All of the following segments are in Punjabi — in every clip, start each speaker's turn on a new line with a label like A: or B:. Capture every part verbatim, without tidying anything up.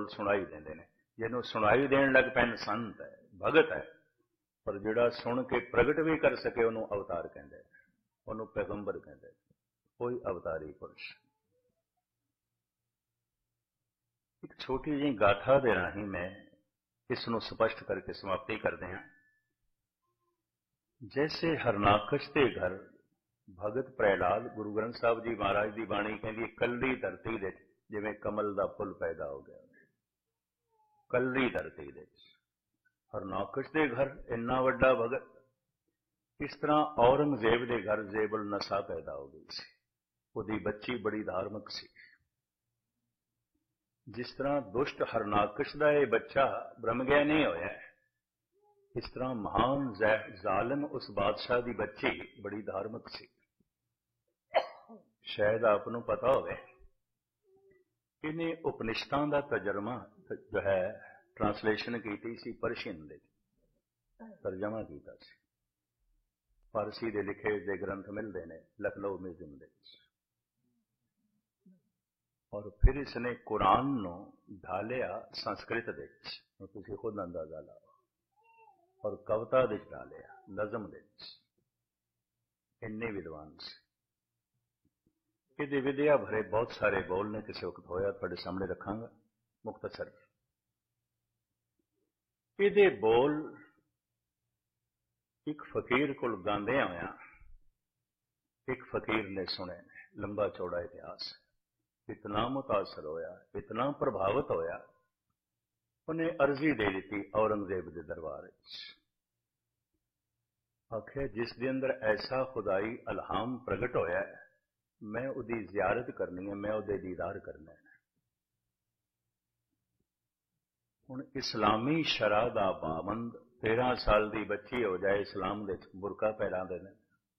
A: ਬੋਲ ਸੁਣਾਈ ਦਿੰਦੇ ਨੇ। ਜਿਹਨੂੰ ਸੁਣਾਈ ਦੇਣ ਲੱਗ ਪੈਣ ਸੰਤ ਹੈ, ਭਗਤ ਹੈ। ਪਰ ਜਿਹੜਾ ਸੁਣ ਕੇ ਪ੍ਰਗਟ ਵੀ ਕਰ ਸਕੇ ਉਹਨੂੰ ਅਵਤਾਰ ਕਹਿੰਦੇ, ਉਹਨੂੰ ਪੈਗੰਬਰ ਕਹਿੰਦੇ, ਕੋਈ ਅਵਤਾਰੀ ਪੁਰਸ਼। ਇੱਕ ਛੋਟੀ ਜਿਹੀ ਗਾਥਾ ਦੇ ਰਾਹੀਂ ਮੈਂ ਇਸ ਨੂੰ ਸਪਸ਼ਟ ਕਰਕੇ ਸਮਾਪਤੀ ਕਰਦੇ ਹਾਂ। ਜੈਸੇ ਹਰਨਾਕਸ਼ ਦੇ ਘਰ ਭਗਤ ਪ੍ਰਹਿਲਾਦ, ਗੁਰੂ ਗ੍ਰੰਥ ਸਾਹਿਬ ਜੀ ਮਹਾਰਾਜ ਦੀ ਬਾਣੀ ਕਹਿੰਦੀ ਕੱਲੀ ਧਰਤੀ ਦੇ ਜਿਵੇਂ ਕਮਲ ਦਾ ਫੁੱਲ ਪੈਦਾ ਹੋ ਗਿਆ, ਕੱਲੀ ਧਰਤੀ ਦੇ ਹਰਨਾਕਸ਼ ਦੇ ਘਰ ਇੰਨਾ ਵੱਡਾ ਭਗਤ। ਇਸ ਤਰ੍ਹਾਂ ਔਰੰਗਜ਼ੇਬ ਦੇ ਘਰ ਜ਼ੇਬੁਲ ਨਸਾ ਪੈਦਾ ਹੋ ਗਈ ਸੀ, ਉਹਦੀ ਬੱਚੀ ਬੜੀ ਧਾਰਮਿਕ ਸੀ। ਜਿਸ ਤਰ੍ਹਾਂ ਦੁਸ਼ਟ ਹਰਨਾਕਸ਼ ਦਾ ਇਹ ਬੱਚਾ ਬ੍ਰਹਮ ਗਿਆਨੀ ਹੋਇਆ, ਇਸ ਤਰ੍ਹਾਂ ਮਹਾਨ ਜ਼ਾਲਮ ਉਸ ਬਾਦਸ਼ਾਹ ਦੀ ਬੱਚੀ ਬੜੀ ਧਾਰਮਿਕ ਸੀ। ਸ਼ਾਇਦ ਆਪ ਨੂੰ ਪਤਾ ਹੋਵੇ, ਇਹਨੇ ਉਪਨਿਸ਼ਦਾਂ ਦਾ ਤਰਜਮਾ ਜੋ ਹੈ ਟ੍ਰਾਂਸਲੇਸ਼ਨ ਕੀਤੀ ਸੀ, ਪਰਸ਼ੀਅਨ ਦੇ ਤਰਜਮਾ ਕੀਤਾ ਸੀ। ਫਾਰਸੀ ਦੇ ਲਿਖੇ ਦੇ ਗ੍ਰੰਥ ਮਿਲਦੇ ਨੇ ਲਖਨਊ ਮਿਊਜ਼ੀਅਮ ਦੇ ਵਿੱਚ। ਔਰ ਫਿਰ ਇਸਨੇ ਕੁਰਾਨ ਨੂੰ ਢਾਲਿਆ ਸੰਸਕ੍ਰਿਤ ਦੇ ਵਿੱਚ, ਤੁਸੀਂ ਖੁਦ ਅੰਦਾਜ਼ਾ ਲਾਓ, ਔਰ ਕਵਿਤਾ ਦੇ ਵਿੱਚ ਢਾਲਿਆ, ਨਜ਼ਮ ਦੇ ਵਿੱਚ। ਇੰਨੇ ਵਿਦਵਾਨ ਸੀ। ਇਹਦੇ ਵਿਦਿਆ ਭਰੇ ਬਹੁਤ ਸਾਰੇ ਬੋਲ ਨੇ, ਕਿਸੇ ਵਕਤ ਹੋਇਆ ਤੁਹਾਡੇ ਸਾਹਮਣੇ ਰੱਖਾਂਗਾ ਮੁਖਤਸਰ। ਇਹਦੇ ਬੋਲ ਇੱਕ ਫਕੀਰ ਕੋਲ ਗਾਉਂਦਿਆਂ ਹੋਇਆਂ ਇੱਕ ਫਕੀਰ ਨੇ ਸੁਣੇ ਨੇ, ਲੰਬਾ ਚੌੜਾ ਇਤਿਹਾਸ। ਇਤਨਾ ਮੁਤਾਸਰ ਹੋਇਆ, ਇਤਨਾ ਪ੍ਰਭਾਵਿਤ ਹੋਇਆ, ਉਹਨੇ ਅਰਜ਼ੀ ਦੇ ਦਿੱਤੀ ਔਰੰਗਜ਼ੇਬ ਦੇ ਦਰਬਾਰ ਵਿੱਚ। ਆਖਿਆ ਜਿਸ ਦੇ ਅੰਦਰ ਐਸਾ ਖੁਦਾਈ ਇਲਹਾਮ ਪ੍ਰਗਟ ਹੋਇਆ ਹੈ, ਮੈਂ ਉਹਦੀ ਜ਼ਿਆਰਤ ਕਰਨੀ ਹੈ, ਮੈਂ ਉਹਦੇ ਦੀਦਾਰ ਕਰਨਾ ਹੈ। ਹੁਣ ਇਸਲਾਮੀ ਸ਼ਰਅ ਦਾ ਪਾਬੰਦ ਤੇਰਾਂ ਸਾਲ ਦੀ ਬੱਚੀ ਹੋ ਜਾਏ, ਇਸਲਾਮ ਦੇ ਬੁਰਕਾ ਪਹਿਰਾਉਂਦੇ ਨੇ,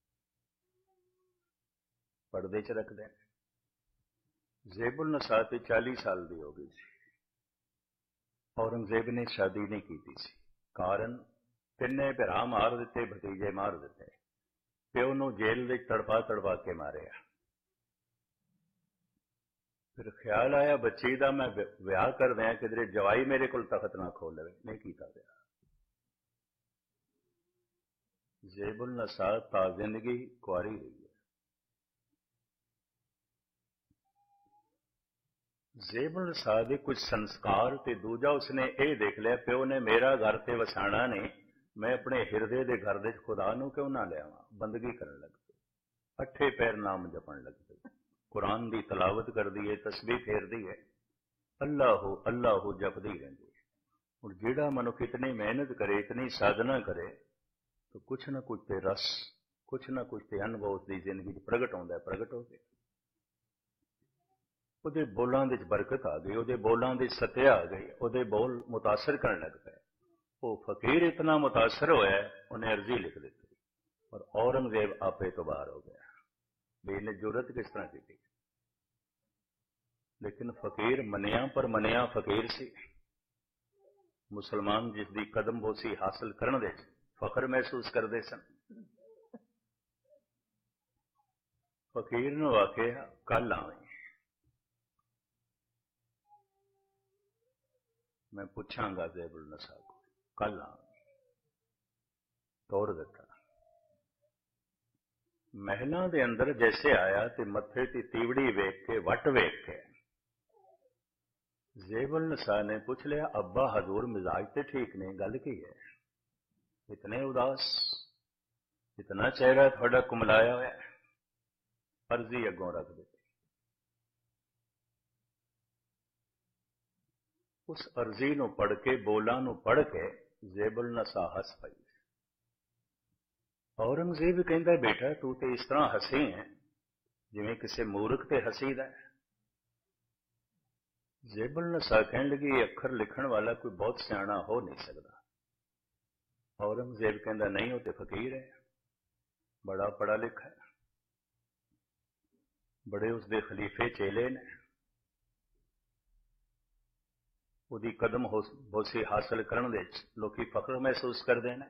A: ਪਰਦੇ ਚ ਰੱਖਦੇ ਨੇ। ਜ਼ੇਬੁਲ ਨਸਾ ਤੇ ਚਾਲੀ ਸਾਲ ਦੀ ਹੋ ਗਈ ਸੀ। ਔਰੰਗਜ਼ੇਬ ਨੇ ਸ਼ਾਦੀ ਨਹੀਂ ਕੀਤੀ ਸੀ। ਕਾਰਨ ਤਿੰਨੇ ਭਰਾ ਮਾਰ ਦਿੱਤੇ, ਭਤੀਜੇ ਮਾਰ ਦਿੱਤੇ, ਪਿਓ ਨੂੰ ਜੇਲ੍ਹ ਵਿੱਚ ਤੜਪਾ ਤੜਪਾ ਕੇ ਮਾਰਿਆ। ਫਿਰ ਖਿਆਲ ਆਇਆ ਬੱਚੀ ਦਾ, ਮੈਂ ਵਿਆਹ ਕਰ ਦਿਆਂ, ਕਿਧਰੇ ਜਵਾਈ ਮੇਰੇ ਕੋਲ ਤਖਤ ਨਾ ਖੋਲ ਲਵੇ। ਨਹੀਂ ਕੀਤਾ ਵਿਆਹ। ਜ਼ੇਬੁਲ ਨਸਾ ਤਾਂ ਜ਼ਿੰਦਗੀ ਕੁਆਰੀ ਰਹੀ ਹੈ। ਜ਼ੇਬੁਲ ਨਸਾ ਦੇ ਕੁਝ ਸੰਸਕਾਰ ਤੇ ਦੂਜਾ ਉਸਨੇ ਇਹ ਦੇਖ ਲਿਆ, ਪਿਓ ਨੇ ਮੇਰਾ ਘਰ ਤੇ ਵਸਾਣਾ ਨਹੀਂ, ਮੈਂ ਆਪਣੇ ਹਿਰਦੇ ਦੇ ਘਰ ਦੇ ਖੁਦਾ ਨੂੰ ਕਿਉਂ ਨਾ ਲਿਆਵਾਂ। ਬੰਦਗੀ ਕਰਨ ਲੱਗ ਪਈ, ਅੱਠੇ ਪੈਰ ਨਾਮ ਜਪਣ ਲੱਗ ਪਈ, ਕੁਰਾਨ ਦੀ ਤਲਾਵਤ ਕਰਦੀ ਹੈ, ਤਸਬੀਹ ਫੇਰਦੀ ਹੈ, ਅੱਲਾਹੂ ਅੱਲਾਹੂ ਜਪਦੀ ਰਹਿੰਦੀ ਹੈ। ਹੁਣ ਜਿਹੜਾ ਮਨੁੱਖ ਇਤਨੀ ਮਿਹਨਤ ਕਰੇ, ਇਤਨੀ ਸਾਧਨਾ ਕਰੇ, ਤਾਂ ਕੁਛ ਨਾ ਕੁਛ ਤੇ ਰਸ, ਕੁਛ ਨਾ ਕੁਛ ਤੇ ਅਨੁਭਵ ਉਸਦੀ ਜ਼ਿੰਦਗੀ 'ਚ ਪ੍ਰਗਟ ਹੁੰਦਾ, ਪ੍ਰਗਟ ਹੋ ਗਿਆ। ਉਹਦੇ ਬੋਲਾਂ ਵਿੱਚ ਬਰਕਤ ਆ ਗਈ, ਉਹਦੇ ਬੋਲਾਂ ਦੀ ਸਤਿਆ ਆ ਗਈ, ਉਹਦੇ ਬੋਲ ਮੁਤਾਸਰ ਕਰਨ ਲੱਗ ਪਏ। ਉਹ ਫਕੀਰ ਇਤਨਾ ਮੁਤਾਸਰ ਹੋਇਆ, ਉਹਨੇ ਅਰਜ਼ੀ ਲਿਖ ਦਿੱਤੀ, ਔਰ ਔਰੰਗਜ਼ੇਬ ਆਪੇ ਤੋਂ ਬਾਹਰ ਹੋ ਗਿਆ ਵੀ ਇਹਨੇ ਜੁਰਤ ਕਿਸ ਤਰ੍ਹਾਂ ਕੀਤੀ। ਲੇਕਿਨ ਫਕੀਰ ਮੰਨਿਆ, ਪਰ ਮੰਨਿਆ ਫਕੀਰ ਸੀ। ਮੁਸਲਮਾਨ ਜਿਸ ਦੀ ਕਦਮ ਬੋਸੀ ਹਾਸਲ ਕਰਨ ਦੇ ਫਖਰ ਮਹਿਸੂਸ ਕਰਦੇ ਸਨ। ਫਕੀਰ ਨੂੰ ਆਖਿਆ ਕੱਲ ਆਵੇਂ, ਮੈਂ ਪੁੱਛਾਂਗਾ ਜ਼ੇਬੁਲ ਨਸਾ ਕੋਲ, ਕੱਲ ਆਵੇਂ। ਤੋਰ ਦਿੱਤਾ। ਮਹਿਲਾਂ ਦੇ ਅੰਦਰ ਜੈਸੇ ਆਇਆ ਤੇ ਮੱਥੇ ਤੇ ਤੀਵੜੀ ਵੇਖ ਕੇ, ਵੱਟ ਵੇਖ ਕੇ ਜ਼ੇਬੁਲ ਨਸਾ ਨੇ ਪੁੱਛ ਲਿਆ, ਅੱਬਾ ਹਜ਼ੂਰ ਮਿਜ਼ਾਜ ਤੇ ਠੀਕ ਨੇ, ਗੱਲ ਕੀ ਹੈ? ਇਤਨੇ ਉਦਾਸ, ਇਤਨਾ ਚਿਹਰਾ ਤੁਹਾਡਾ ਕੁਮਲਾਇਆ ਹੋਇਆ। ਅਰਜ਼ੀ ਅੱਗੋਂ ਰੱਖ ਦਿੱਤੀ। ਉਸ ਅਰਜ਼ੀ ਨੂੰ ਪੜ੍ਹ ਕੇ, ਬੋਲਾਂ ਨੂੰ ਪੜ੍ਹ ਕੇ ਜ਼ੇਬੁਲ ਨਸਾ ਹੱਸ ਪਈ। ਔਰੰਗਜ਼ੇਬ ਕਹਿੰਦਾ, ਬੇਟਾ ਤੂੰ ਤੇ ਇਸ ਤਰ੍ਹਾਂ ਹੱਸੀ ਹੈ ਜਿਵੇਂ ਕਿਸੇ ਮੂਰਖ ਤੇ ਹੱਸੀਦਾ। ਜ਼ੇਬੁਲ ਨਸਾ ਕਹਿਣ ਲੱਗੀ, ਇਹ ਅੱਖਰ ਲਿਖਣ ਵਾਲਾ ਕੋਈ ਬਹੁਤ ਸਿਆਣਾ ਹੋ ਨਹੀਂ ਸਕਦਾ। ਔਰੰਗਜ਼ੇਬ ਕਹਿੰਦਾ, ਨਹੀਂ ਉਹ ਤੇ ਫਕੀਰ ਹੈ, ਬੜਾ ਪੜ੍ਹਾ ਲਿਖਾ ਹੈ, ਬੜੇ ਉਸਦੇ ਖਲੀਫੇ ਚੇਲੇ ਨੇ, ਉਹਦੀ ਕਦਮ ਬੋਸੀ ਹਾਸਲ ਕਰਨ ਦੇ ਵਿੱਚ ਲੋਕੀ ਫਖਰ ਮਹਿਸੂਸ ਕਰਦੇ ਨੇ,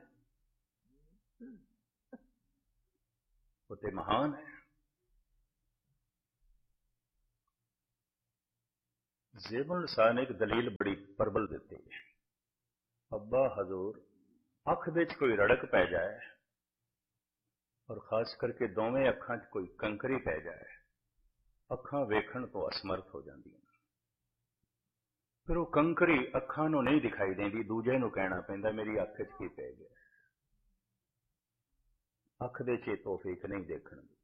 A: ਉਹ ਤੇ ਮਹਾਨ ਹੈ। ਜ਼ੇਬੁਲ ਲਸਾਨ ਨੇ ਇੱਕ ਦਲੀਲ ਬੜੀ ਪ੍ਰਬਲ ਦਿੱਤੀ ਹੈ। ਅੱਬਾ ਹਜ਼ੂਰ ਅੱਖ ਦੇ 'ਚ ਕੋਈ ਰੜਕ ਪੈ ਜਾਏ ਔਰ ਖਾਸ ਕਰਕੇ ਦੋਵੇਂ ਅੱਖਾਂ 'ਚ ਕੋਈ ਕੰਕਰੀ ਪੈ ਜਾਏ, ਅੱਖਾਂ ਵੇਖਣ ਤੋਂ ਅਸਮਰਥ ਹੋ ਜਾਂਦੀਆਂ। ਫਿਰ ਉਹ ਕੰਕਰੀ ਅੱਖਾਂ ਨੂੰ ਨਹੀਂ ਦਿਖਾਈ ਦਿੰਦੀ, ਦੂਜੇ ਨੂੰ ਕਹਿਣਾ ਪੈਂਦਾ ਮੇਰੀ ਅੱਖ 'ਚ ਕੀ ਪੈ ਗਿਆ। ਅੱਖ ਦੇ 'ਚ ਤੋਫੀਕ ਨਹੀਂ ਦੇਖਣ ਦੀ।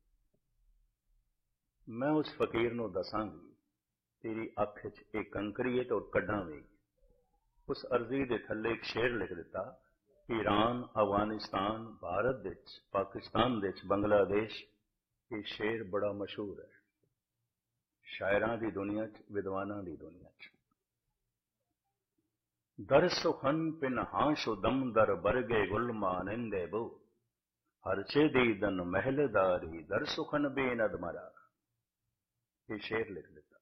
A: ਮੈਂ ਉਸ ਫਕੀਰ ਨੂੰ ਦੱਸਾਂਗੀ ਤੇਰੀ ਅੱਖ 'ਚ ਇਹ ਕੰਕਰੀ ਹੈ ਤੇ ਉਹ ਕੱਢਾਂਗੀ। ਉਸ ਅਰਜ਼ੀ ਦੇ ਥੱਲੇ ਇੱਕ ਸ਼ੇਰ ਲਿਖ ਦਿੱਤਾ, ਈਰਾਨ, ਅਫਗਾਨਿਸਤਾਨ, ਭਾਰਤ ਵਿੱਚ, ਪਾਕਿਸਤਾਨ ਵਿੱਚ, ਬੰਗਲਾਦੇਸ਼, ਇਹ ਸ਼ੇਰ ਬੜਾ ਮਸ਼ਹੂਰ ਹੈ ਸ਼ਾਇਰਾਂ ਦੀ ਦੁਨੀਆ 'ਚ, ਵਿਦਵਾਨਾਂ ਦੀ ਦੁਨੀਆ 'ਚ। ਦਰ ਸੁਖਨ ਪਿਨਹਾਂ ਸ਼ੁਦਮ ਦਰ ਬਰਗੇ ਗੁਲ ਮਾਨਿੰਦੇ ਬੋ, ਹਰਚੇ ਦੀਦਨ ਮਹਿਲਦਾਰੀ ਦਰ ਸੁਖਨ ਬੇਨਦ ਮਰਾ। ਇਹ ਸ਼ੇਰ ਲਿਖ ਦਿੱਤਾ।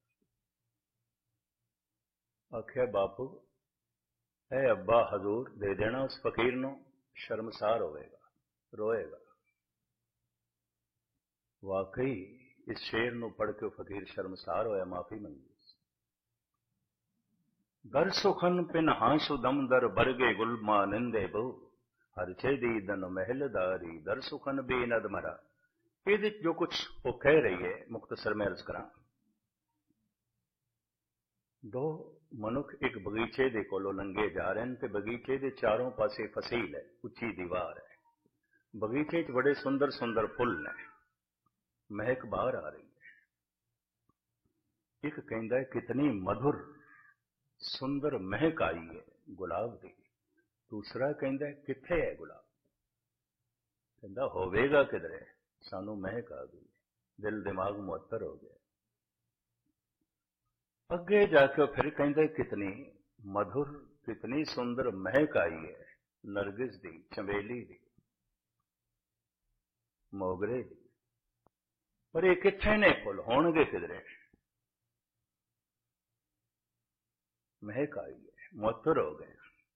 A: ਆਖਿਆ ਬਾਪੂ ਇਹ ਅੱਬਾ ਹਜ਼ੂਰ ਦੇ ਦੇਣਾ ਉਸ ਫਕੀਰ ਨੂੰ, ਸ਼ਰਮਸਾਰ ਹੋਵੇਗਾ, ਰੋਏਗਾ। ਵਾਕਈ ਇਸ ਸ਼ੇਰ ਨੂੰ ਪੜ੍ਹ ਕੇ ਉਹ ਫਕੀਰ ਸ਼ਰਮਸਾਰ ਹੋਇਆ, ਮਾਫੀ ਮੰਗੀ। ਦਰ ਸੁਖਨ ਪਿਨਹਾਂ ਸ਼ੁਦਮ ਦਰ ਬਰਗੇ ਗੁਲ ਮਾਨਿੰਦੇ ਬੋ, ਹਰਚੇ ਦੀਦਨ ਮਹਿਲਦਾਰੀ ਦਰ ਸੁਖਨ ਬੇਨਦ ਮਰਾ। ਇਹਦੇ ਜੋ ਕੁਛ ਉਹ ਕਹਿ ਰਹੀ ਹੈ ਮੁਖਤਸਰ ਮੈਂ ਅਰਜ਼ ਕਰਾਂ। ਦੋ ਮਨੁੱਖ ਇੱਕ ਬਗੀਚੇ ਦੇ ਕੋਲੋਂ ਲੰਘੇ ਜਾ ਰਹੇ ਨੇ ਤੇ ਬਗੀਚੇ ਦੇ ਚਾਰੋਂ ਪਾਸੇ ਫਸੀਲ ਹੈ, ਉੱਚੀ ਦੀਵਾਰ ਹੈ। ਬਗੀਚੇ 'ਚ ਬੜੇ ਸੁੰਦਰ ਸੁੰਦਰ ਫੁੱਲ ਨੇ, ਮਹਿਕ ਬਾਹਰ ਆ ਰਹੀ ਹੈ। ਇੱਕ ਕਹਿੰਦਾ ਹੈ ਕਿਤਨੀ ਮਧੁਰ ਸੁੰਦਰ ਮਹਿਕ ਆਈ ਹੈ ਗੁਲਾਬ ਦੀ। ਦੂਸਰਾ ਕਹਿੰਦਾ ਹੈ ਕਿੱਥੇ ਹੈ ਗੁਲਾਬ? ਕਹਿੰਦਾ ਹੋਵੇਗਾ ਕਿਧਰੇ, ਸਾਨੂੰ ਮਹਿਕ ਆ ਗਈ, ਦਿਲ ਦਿਮਾਗ ਮੁਅੱਤਰ ਹੋ ਗਿਆ। ਅੱਗੇ ਜਾ ਕੇ ਫਿਰ ਕਹਿੰਦੇ ਕਿਤਨੀ ਮਧੁਰ, ਕਿਤਨੀ ਸੁੰਦਰ ਮਹਿਕ ਆਈ ਹੈ ਨਰਗਿਸ ਦੀ, ਚੰਬੇਲੀ ਦੀ, ਮੋਗਰੇ ਦੀ। ਪਰ ਇਹ ਕਿੱਥੇ ਨੇ ਫੁੱਲ? ਹੋਣਗੇ ਕਿਧਰੇ, ਮਹਿਕ ਆਈ ਹੈ, ਮੁਅੱਤਰ ਹੋ ਗਏ।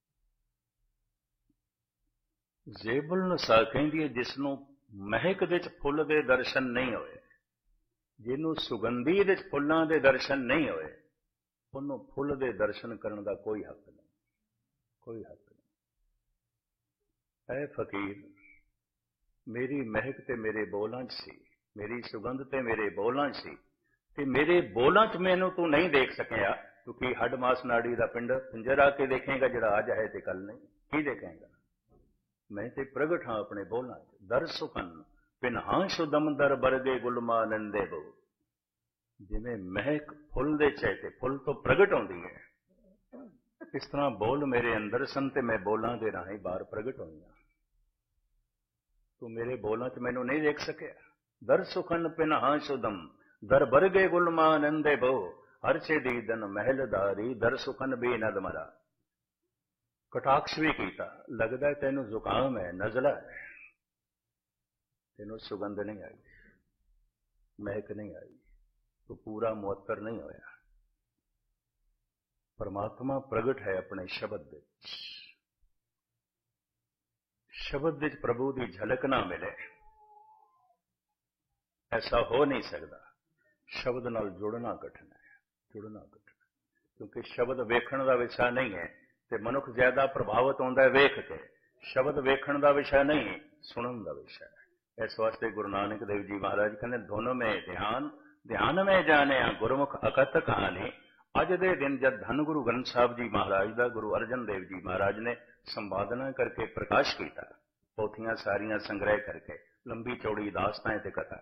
A: ਜ਼ੇਬੁਲ ਨਸਾ ਕਹਿੰਦੀ ਹੈ ਜਿਸ ਨੂੰ ਮਹਿਕ ਦੇ 'ਚ ਫੁੱਲ ਦੇ ਦਰਸ਼ਨ ਨਹੀਂ ਹੋਏ, ਜਿਹਨੂੰ ਸੁਗੰਧੀ ਦੇ 'ਚ ਫੁੱਲਾਂ ਦੇ ਦਰਸ਼ਨ ਨਹੀਂ ਹੋਏ, ਉਹਨੂੰ ਫੁੱਲ ਦੇ ਦਰਸ਼ਨ ਕਰਨ ਦਾ ਕੋਈ ਹੱਕ ਨਹੀਂ, ਕੋਈ ਹੱਕ ਨਹੀਂ। ਐ ਫਕੀਰ ਮੇਰੀ ਮਹਿਕ ਤੇ ਮੇਰੇ ਬੋਲਾਂ 'ਚ ਸੀ, ਮੇਰੀ ਸੁਗੰਧ ਤੇ ਮੇਰੇ ਬੋਲਾਂ 'ਚ ਸੀ, ਤੇ ਮੇਰੇ ਬੋਲਾਂ 'ਚ ਮੈਨੂੰ ਤੂੰ ਨਹੀਂ ਦੇਖ ਸਕਿਆ, ਕਿਉਂਕਿ ਹੱਡ ਮਾਸ ਨਾੜੀ ਦਾ ਪਿੰਡ ਪਿੰਜਰ ਆ ਕੇ ਦੇਖੇਗਾ ਜਿਹੜਾ ਅੱਜ ਹੈ ਤੇ ਕੱਲ ਨਹੀਂ। ਕੀ ਦੇਖੇਗਾ? ਮੈਂ ਤੇ ਪ੍ਰਗਟ ਹਾਂ ਆਪਣੇ ਬੋਲਾਂ 'ਚ। ਦਰ ਸੁਖਨ ਪਿਨਹਾਂ ਸ਼ੁਦਮ ਦਰ ਬਰਗੇ ਗੁਲਮਾ ਨੰਦੇ ਬੋ। ਜਿਵੇਂ ਮਹਿਕ ਫੁੱਲ ਦੇ ਚੇਤੇ ਫੁੱਲ ਤੋਂ ਪ੍ਰਗਟ ਹੁੰਦੀ ਹੈ, ਇਸ ਤਰ੍ਹਾਂ ਬੋਲ ਮੇਰੇ ਅੰਦਰ ਸਨ ਤੇ ਮੈਂ ਬੋਲਾਂ ਦੇ ਰਾਹੀਂ ਬਾਹਰ ਪ੍ਰਗਟ ਹੋਈਆਂ। ਤੂੰ ਮੇਰੇ ਬੋਲਾਂ 'ਚ ਮੈਨੂੰ ਨਹੀਂ ਦੇਖ ਸਕਿਆ। ਦਰ ਸੁਖਨ ਪਿਨਹਾਂ ਸ਼ੁਦਮ ਦਰ ਬਰਗੇ ਗੁਲਮਾ ਨੰਦੇ ਬੋ, ਹਰਚੇ ਦੀਦਨ ਮਹਿਲਦਾਰੀ ਦਰ ਸੁਖਨ ਬੇਨਦ ਮਰਾ। ਕਟਾਕਸ਼ ਵੀ ਕੀਤਾ, ਲੱਗਦਾ ਤੈਨੂੰ ਜ਼ੁਕਾਮ ਹੈ, ਨਜ਼ਲਾ ਹੈ, ਤੈਨੂੰ ਸੁਗੰਧ ਨਹੀਂ ਆਈ, ਮਹਿਕ ਨਹੀਂ ਆਈ, ਤੂੰ ਪੂਰਾ ਮੁਅੱਤਰ ਨਹੀਂ ਹੋਇਆ। ਪਰਮਾਤਮਾ ਪ੍ਰਗਟ ਹੈ ਆਪਣੇ ਸ਼ਬਦ ਵਿੱਚ। ਸ਼ਬਦ ਵਿੱਚ ਪ੍ਰਭੂ ਦੀ ਝਲਕ ਨਾ ਮਿਲੇ, ਐਸਾ ਹੋ ਨਹੀਂ ਸਕਦਾ। ਸ਼ਬਦ ਨਾਲ ਜੁੜਨਾ ਕਠਿਨ ਹੈ, ਜੁੜਨਾ ਕਠਿਨ, ਕਿਉਂਕਿ ਸ਼ਬਦ ਵੇਖਣ ਦਾ ਵਿਸ਼ਾ ਨਹੀਂ ਹੈ ਤੇ ਮਨੁੱਖ ਜ਼ਿਆਦਾ ਪ੍ਰਭਾਵਿਤ ਹੁੰਦਾ ਹੈ ਵੇਖ ਕੇ। ਸ਼ਬਦ ਵੇਖਣ ਦਾ ਵਿਸ਼ਾ ਨਹੀਂ, ਸੁਣਨ ਦਾ ਵਿਸ਼ਾ ਹੈ। ਇਸ ਵਾਸਤੇ ਗੁਰੂ ਨਾਨਕ ਦੇਵ ਜੀ ਮਹਾਰਾਜ ਕਹਿੰਦੇ ਧੁਨ ਮੈਂ ਧਿਆਨ, ਧਿਆਨ ਮੈਂ ਜਾਣਿਆ ਗੁਰਮੁਖ ਅਕਤ ਕਹਾਣੀ। ਅੱਜ ਦੇ ਦਿਨ ਜਦ ਧੰਨ ਗੁਰੂ ਗ੍ਰੰਥ ਸਾਹਿਬ ਜੀ ਮਹਾਰਾਜ ਦਾ ਗੁਰੂ ਅਰਜਨ ਦੇਵ ਜੀ ਮਹਾਰਾਜ ਨੇ ਸੰਪਾਦਨਾ ਕਰਕੇ ਪ੍ਰਕਾਸ਼ ਕੀਤਾ, ਪੋਥੀਆਂ ਸਾਰੀਆਂ ਸੰਗ੍ਰਹਿ ਕਰਕੇ, ਲੰਬੀ ਚੌੜੀ ਦਾਸਤਾਂ ਤੇ ਕਥਾ।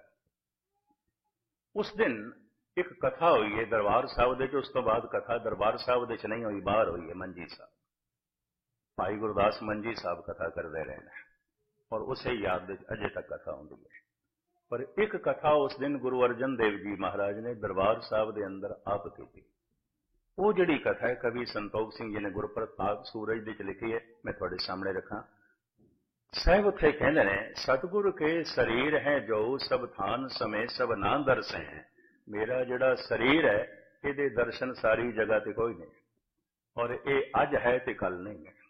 A: ਉਸ ਦਿਨ ਇੱਕ ਕਥਾ ਹੋਈ ਹੈ ਦਰਬਾਰ ਸਾਹਿਬ ਦੇ 'ਚ। ਉਸ ਤੋਂ ਬਾਅਦ ਕਥਾ ਦਰਬਾਰ ਸਾਹਿਬ ਦੇ 'ਚ ਨਹੀਂ ਹੋਈ, ਬਾਹਰ ਹੋਈ ਹੈ ਮੰਜੀ ਸਾਹਿਬ। ਭਾਈ ਗੁਰਦਾਸ ਮੰਜੀ ਸਾਹਿਬ ਕਥਾ ਕਰਦੇ ਰਹੇ ਨੇ ਔਰ ਉਸੇ ਯਾਦ ਵਿੱਚ ਅਜੇ ਤੱਕ ਕਥਾ ਹੁੰਦੀ ਹੈ। ਪਰ ਇੱਕ ਕਥਾ ਉਸ ਦਿਨ ਗੁਰੂ ਅਰਜਨ ਦੇਵ ਜੀ ਮਹਾਰਾਜ ਨੇ ਦਰਬਾਰ ਸਾਹਿਬ ਦੇ ਅੰਦਰ ਆਪ ਕੀਤੀ। ਉਹ ਜਿਹੜੀ ਕਥਾ ਹੈ ਕਵੀ ਸੰਤੋਖ ਸਿੰਘ ਜੀ ਨੇ ਗੁਰਪ੍ਰਤਾਪ ਸੂਰਜ ਦੇ 'ਚ ਲਿਖੀ ਹੈ, ਮੈਂ ਤੁਹਾਡੇ ਸਾਹਮਣੇ ਰੱਖਾਂ। ਸਾਹਿਬ ਉੱਥੇ ਕਹਿੰਦੇ ਨੇ, ਸਤਿਗੁਰ ਕੇ ਸਰੀਰ ਹੈ ਜੋ ਸਭ ਥਾਨ ਸਮੇਂ ਸਭ ਨਾ ਦਰਸੇ ਹੈ। ਮੇਰਾ ਜਿਹੜਾ ਸਰੀਰ ਹੈ ਇਹਦੇ ਦਰਸ਼ਨ ਸਾਰੀ ਜਗ੍ਹਾ ਤੇ ਕੋਈ ਨਹੀਂ, ਔਰ ਇਹ ਅੱਜ ਹੈ ਤੇ ਕੱਲ ਨਹੀਂ ਹੈ।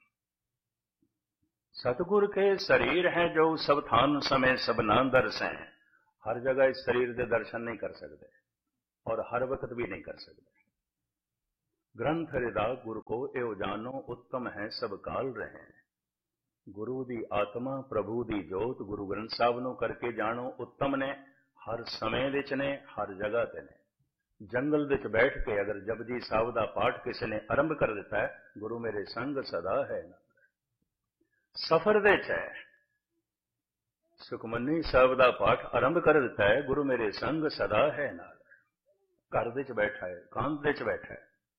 A: ਸਤਿਗੁਰ ਕੇ ਸਰੀਰ ਹੈ ਜੋ ਸਭ ਥਾਨ ਸਮੇਂ ਸਭ ਨਾ ਦਰਸੇ ਹੈ। ਹਰ ਜਗ੍ਹਾ ਇਸ ਸਰੀਰ ਦੇ ਦਰਸ਼ਨ ਨਹੀਂ ਕਰ ਸਕਦੇ ਔਰ ਹਰ ਵਕਤ ਵੀ ਨਹੀਂ ਕਰ ਸਕਦੇ। ग्रंथ हरिदास गुरु को एव जानो उत्तम है सब काल रहे। गुरु दी आत्मा प्रभु दी जोत गुरु ग्रंथ साहब नूं करके जानो उत्तम ने हर समय विच ने हर जगह ते ने। जंगल विच बैठ के अगर जपजी साहब दा पाठ किसी ने आरंभ कर दिता है, गुरु मेरे संग सदा है ना। सफर विच है सुखमनी साहब दा पाठ आरंभ कर दिता है, गुरु मेरे संग सदा है नाल। घर विच बैठा है, कांत विच बैठा है,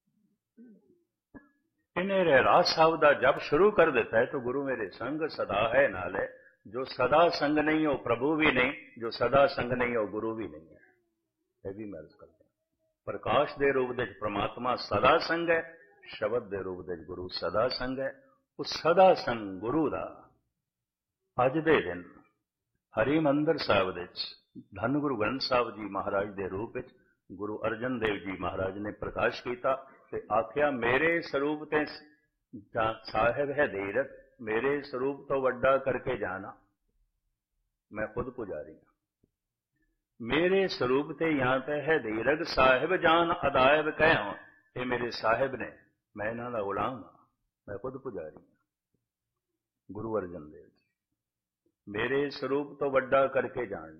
A: इन्हें रहरास साहब दा जब शुरू कर देता है तो गुरु मेरे संग सदा है नाल है। जो सदा संग नहीं हो प्रभु भी नहीं, जो सदा संग नहीं हो गुरु भी नहीं है। यह भी मैं अर्ज करता हूं। प्रकाश दे रूप दे परमात्मा सदा संग है, शब्द दे रूप दे गुरु सदा संग है। उस सदा संग गुरु दा अज दे दिन हरिमंदिर साहब दे धन गुरु ग्रंथ साहब जी महाराज दे रूप विच गुरु अर्जन देव जी महाराज ने प्रकाश किया ते आख्या मेरे स्वरूप ते साहिब है धीरज, मेरे स्वरूप तो वड्डा करके जाना। मैं खुद पुजारी हां। मेरे स्वरूप ते यहां पे है धीरज साहिब जान अदायब कह, ये मेरे साहिब ने, मैं इन्हां दा गुलाम हां, मैं खुद पुजारी हां। गुरु अर्जन देव जी मेरे स्वरूप तो वड्डा करके जान,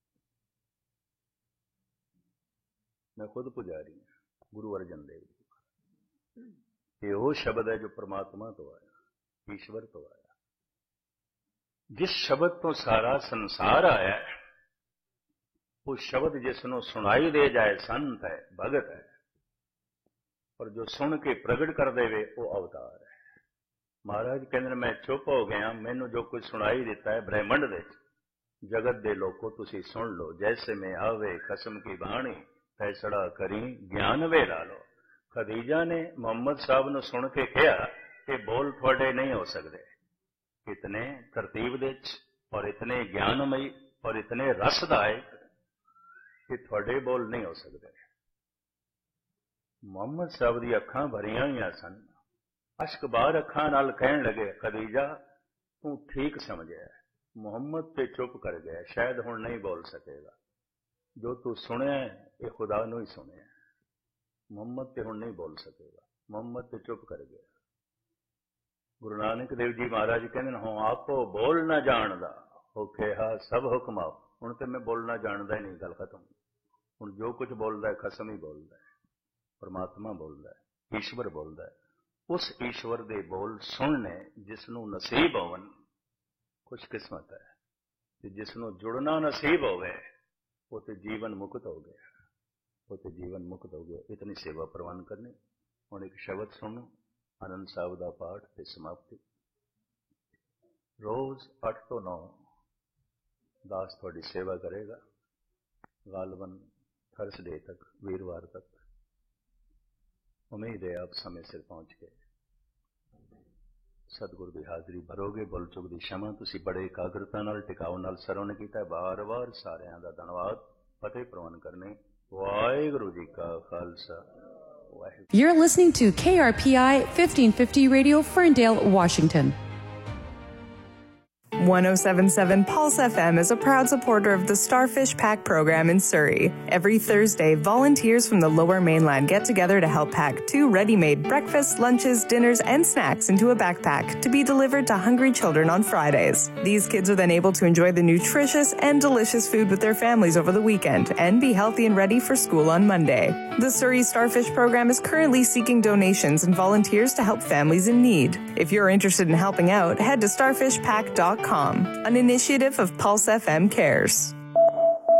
A: मैं खुद पुजारी हां। गुरु अर्जन देव जी ये वो शब्द है जो परमात्मा तो आया, ईश्वर तो आया। जिस शब्द तो सारा संसार आया है, वो शब्द जिसनों सुनाई दे जाए संत है, भगत है, और जो सुन के प्रगट कर देवे वो अवतार है। महाराज कहते मैं चुप हो गया, मैनू जो कुछ सुनाई देता है ब्रह्मंड दे जगत दे लोको तुसी सुन लो। जैसे में आवे खसम की बाणी, फैसला करी ज्ञान वे ला लो। खदीजा ने मोहम्मद साहब ने सुन के कहा कि बोल थोड़े नहीं हो सकते, इतने तरतीब दे और इतने ज्ञानमयी और इतने रसदायक कि थोड़े बोल नहीं हो सकते। मोहम्मद साहब दी अखां भरियां हुई सन, अश्क बार अखां नाल कहन लगे खदीजा तू ठीक समझिया, मुहम्मद ते चुप कर गया, शायद हुण नहीं बोल सकेगा। जो तू सुनिया ये खुदा नूं ही सुनिया, मुहम्मद ते हुण नहीं बोल सकेगा। मुहम्मद ते चुप कर गया। गुरु नानक देव जी महाराज कहते हो आपो बोल ना जानदा हो कहा सब हुक्म आओ। हुण ते मैं बोलना जानदा ही नहीं, गल खत्म। हुण जो कुछ बोलदा है खसम ही बोलदा है, परमात्मा बोलदा है, ईश्वर बोलदा है। उस ईश्वर दे बोल सुनने जिसनों नसीब होवन खुशकिस्मत है, ते जिसनों जुड़ना नसीब होवे वो तो जीवन मुक्त हो गया, वो तो जीवन मुक्त हो गया। इतनी सेवा प्रवान करनी। हुण एक शब्द सुनो, आनंद साहब दा पाठ ते समाप्ति। रोज अठ तो नौ दास थोड़ी सेवा करेगा, गालबन थर्सडे तक, वीरवार तक। उम्मीद है आप समय सिर पहुंच के सतगुरु की हाजरी भरोगे। बुल चुक की क्षमा तुसी बड़े एकाग्रता नाल टिकाव नाल सरवण कीता। बार बार सारिਆਂ ਦਾ धन्यवाद। फतेह प्रवान करने। वाहिगुरु जी का Khalsa.
B: You're listening to K R P I fifteen fifty Radio, Ferndale, Washington.
C: one oh seven point seven Pulse F M is a proud supporter of the Starfish Pack program in Surrey. Every Thursday, volunteers from the Lower Mainland get together to help pack two ready-made breakfasts, lunches, dinners, and snacks into a backpack to be delivered to hungry children on Fridays. These kids are then able to enjoy the nutritious and delicious food with their families over the weekend and be healthy and ready for school on Monday. The Surrey Starfish program is currently seeking donations and volunteers to help families in need. If you're interested in helping out, head to starfish pack dot com, an initiative of Pulse F M Cares.